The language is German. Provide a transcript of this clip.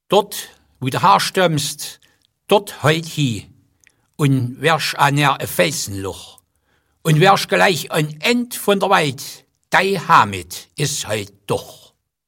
Dort, wo du herstammst, dort heut hi, und wärst an er ein Felsenloch. Und wärst gleich ein End von der Welt, dei Hamid ist heut doch.